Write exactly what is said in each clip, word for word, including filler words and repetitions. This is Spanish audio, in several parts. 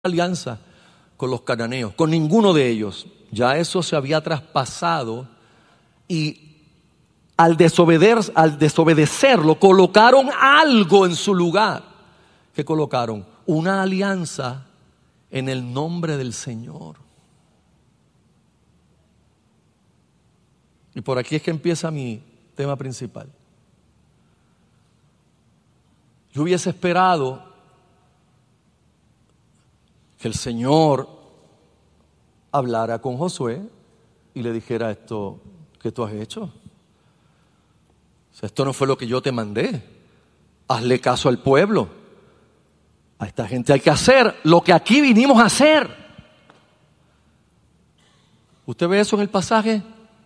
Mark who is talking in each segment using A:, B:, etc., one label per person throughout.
A: alianza con los cananeos, con ninguno de ellos. Ya eso se había traspasado y al desobedecer, al desobedecerlo colocaron algo en su lugar. ¿Qué colocaron? Una alianza en el nombre del Señor. Y por aquí es que empieza mi tema principal. Yo hubiese esperado que el Señor hablara con Josué y le dijera esto que tú has hecho. O sea, esto no fue lo que yo te mandé. Hazle caso al pueblo. A esta gente hay que hacer lo que aquí vinimos a hacer. ¿Usted ve eso en el pasaje?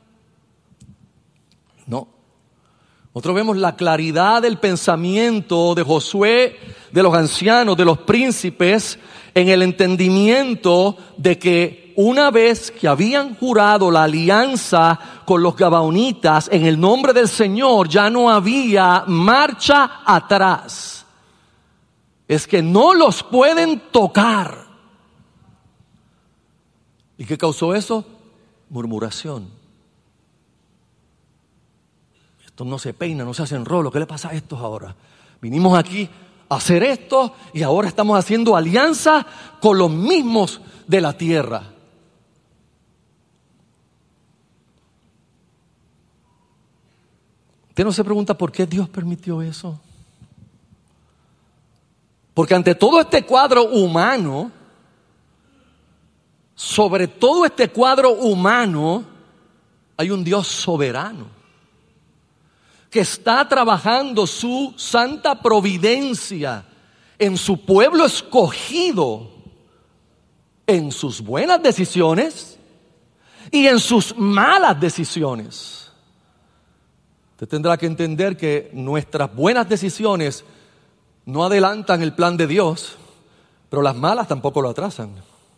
A: No. Nosotros vemos la claridad del pensamiento de Josué, de los ancianos, de los príncipes, en el entendimiento de que una vez que habían jurado la alianza con los gabaonitas en el nombre del Señor, ya no había marcha atrás. Es que no los pueden tocar. ¿Y qué causó eso? Murmuración. Estos no se peinan, no se hacen rolo. ¿Qué le pasa a estos ahora? Vinimos aquí a hacer esto y ahora estamos haciendo alianza con los mismos de la tierra. Usted no se pregunta por qué Dios permitió eso. Porque ante todo este cuadro humano, sobre todo este cuadro humano, hay un Dios soberano que está trabajando su santa providencia en su pueblo escogido, en sus buenas decisiones y en sus malas decisiones. Usted tendrá que entender que nuestras buenas decisiones no adelantan el plan de Dios, pero las malas tampoco lo atrasan.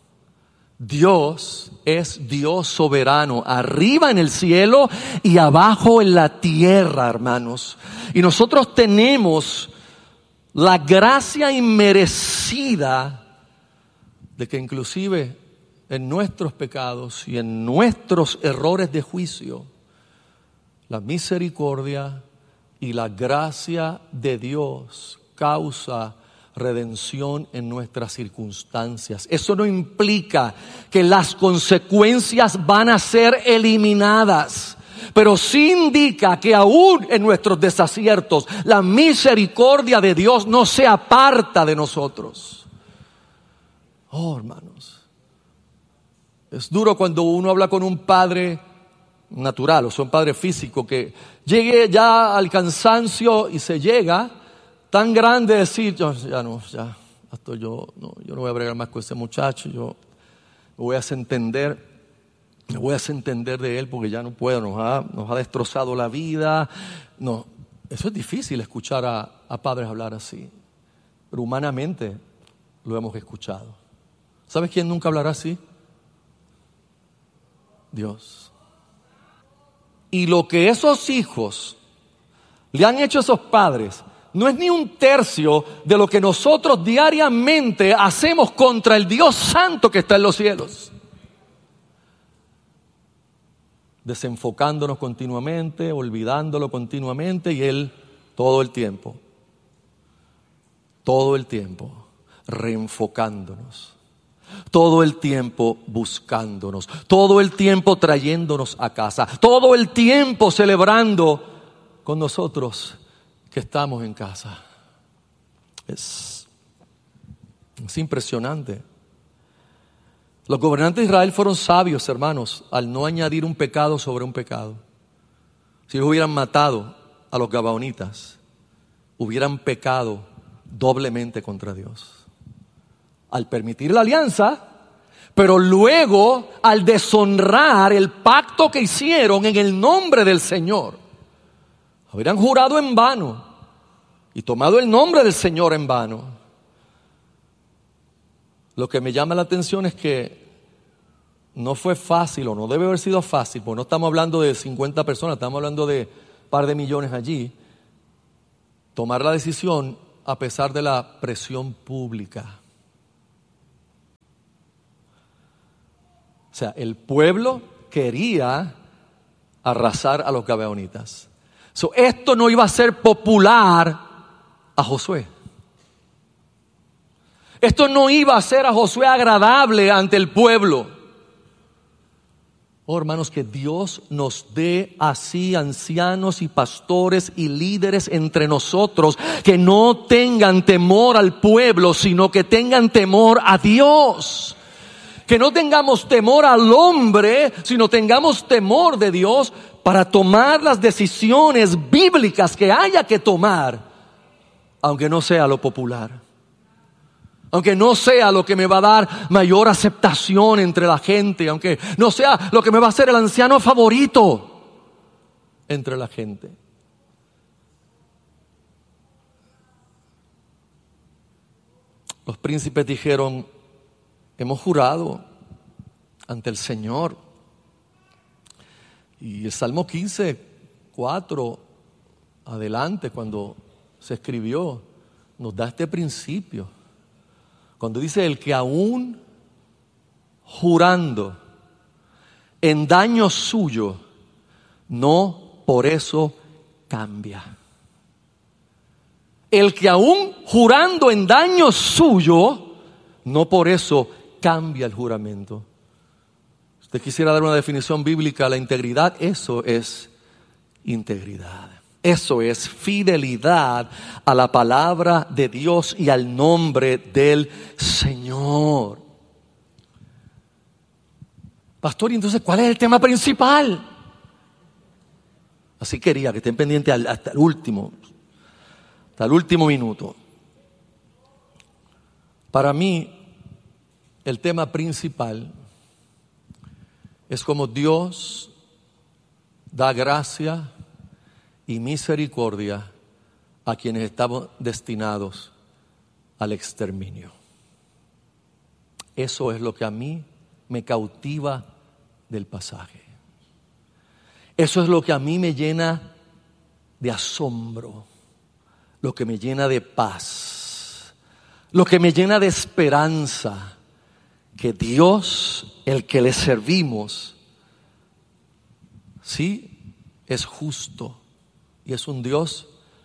A: Dios es Dios soberano, arriba en el cielo y abajo en la tierra, hermanos. Y nosotros tenemos la gracia inmerecida de que inclusive en nuestros pecados y en nuestros errores de juicio, la misericordia y la gracia de Dios causa redención en nuestras circunstancias. Eso no implica que las consecuencias van a ser eliminadas, pero sí indica que aún en nuestros desaciertos la misericordia de Dios no se aparta de nosotros. Oh, hermanos, es duro cuando uno habla con un padre natural, o sea, un padre físico que llegue ya al cansancio y se llega tan grande decir, yo, ya no, ya, hasta yo, no, yo no voy a bregar más con ese muchacho, yo me voy a hacer entender, me voy a hacer entender de él porque ya no puedo, nos ha, nos ha destrozado la vida. No, eso es difícil escuchar a, a padres hablar así, pero humanamente lo hemos escuchado. ¿Sabes quién nunca hablará así? Dios. Y lo que esos hijos le han hecho a esos padres no es ni un tercio de lo que nosotros diariamente hacemos contra el Dios santo que está en los cielos. Desenfocándonos continuamente, olvidándolo continuamente y Él todo el tiempo, todo el tiempo, reenfocándonos. Todo el tiempo buscándonos, todo el tiempo trayéndonos a casa, todo el tiempo celebrando con nosotros que estamos en casa. Es, es impresionante. Los gobernantes de Israel fueron sabios, hermanos, al no añadir un pecado sobre un pecado. Si ellos hubieran matado a los gabaonitas, hubieran pecado doblemente contra Dios. Al permitir la alianza, pero luego al deshonrar el pacto que hicieron en el nombre del Señor. Habrían jurado en vano y tomado el nombre del Señor en vano. Lo que me llama la atención es que no fue fácil o no debe haber sido fácil, porque no estamos hablando de cincuenta personas, estamos hablando de un par de millones allí, tomar la decisión a pesar de la presión pública. sea, el pueblo quería arrasar a los gabaonitas. So, esto no iba a ser popular a Josué. Esto no iba a ser a Josué agradable ante el pueblo. Oh, hermanos, que Dios nos dé así ancianos y pastores y líderes entre nosotros que no tengan temor al pueblo, sino que tengan temor a Dios. Que no tengamos temor al hombre, sino tengamos temor de Dios para tomar las decisiones bíblicas que haya que tomar, aunque no sea lo popular. Aunque no sea lo que me va a dar mayor aceptación entre la gente, aunque no sea lo que me va a hacer el anciano favorito entre la gente. Los príncipes dijeron: hemos jurado ante el Señor. Y el Salmo quince, cuatro, adelante, cuando se escribió, nos da este principio. Cuando dice: el que aún jurando en daño suyo, no por eso cambia. El que aún jurando en daño suyo, no por eso cambia el juramento. Si usted quisiera dar una definición bíblica a la integridad, eso es integridad. Eso es fidelidad a la palabra de Dios y al nombre del Señor. Pastor, ¿y entonces cuál es el tema principal? Así quería que estén pendientes hasta el último, hasta el último minuto. Para mí, el tema principal es cómo Dios da gracia y misericordia a quienes estamos destinados al exterminio. Eso es lo que a mí me cautiva del pasaje. Eso es lo que a mí me llena de asombro, lo que me llena de paz, lo que me llena de esperanza, que Dios, el que le servimos, sí, es justo. Y es un Dios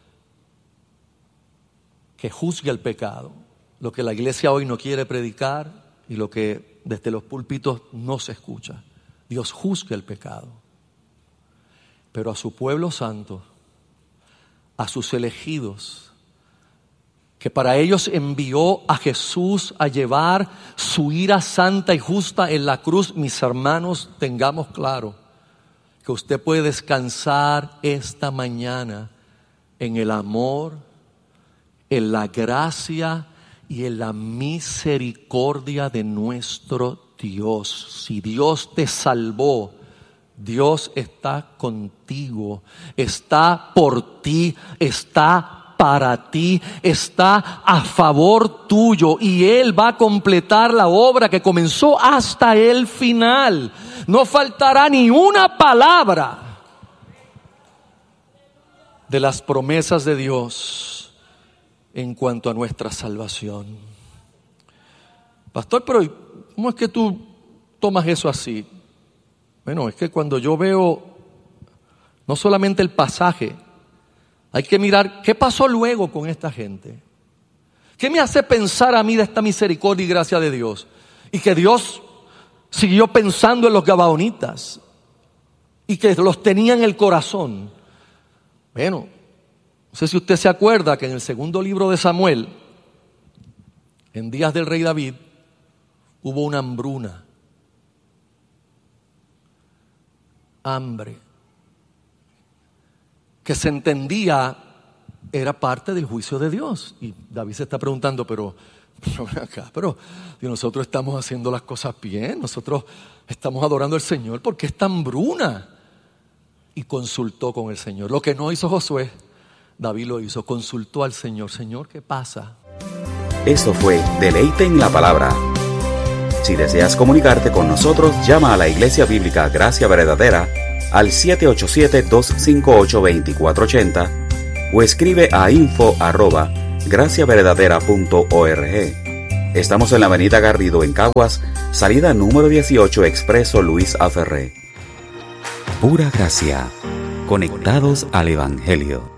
A: que juzga el pecado. Lo que la iglesia hoy no quiere predicar y lo que desde los púlpitos no se escucha. Dios juzga el pecado. Pero a su pueblo santo, a sus elegidos, que para ellos envió a Jesús a llevar su ira santa y justa en la cruz, mis hermanos, tengamos claro que usted puede descansar esta mañana en el amor, en la gracia y en la misericordia de nuestro Dios. Si Dios te salvó, Dios está contigo, está por ti, está para ti, está a favor tuyo, y Él va a completar la obra que comenzó hasta el final. No faltará ni una palabra de las promesas de Dios en cuanto a nuestra salvación. Pastor, pero ¿cómo es que tú tomas eso así? Bueno, es que cuando yo veo no solamente el pasaje, hay que mirar qué pasó luego con esta gente. ¿Qué me hace pensar a mí de esta misericordia y gracia de Dios? Y que Dios siguió pensando en los gabaonitas y que los tenía en el corazón. Bueno, no sé si usted se acuerda que en el segundo libro de Samuel, en días del rey David, hubo una hambruna, hambre, que se entendía era parte del juicio de Dios. Y David se está preguntando, pero, pero acá, pero nosotros estamos haciendo las cosas bien, nosotros estamos adorando al Señor, ¿por qué esta hambruna? Y consultó con el Señor. Lo que no hizo Josué, David lo hizo, consultó al Señor. Señor, ¿qué pasa?
B: Esto fue Deleite en la Palabra. Si deseas comunicarte con nosotros, llama a la Iglesia Bíblica Gracia Verdadera al siete ocho siete, dos cinco ocho, dos cuatro ocho cero o escribe a info arroba gracia verdadera punto org. Estamos en la avenida Garrido, en Caguas, salida número dieciocho, Expreso Luis Aferré. Pura gracia, conectados al Evangelio.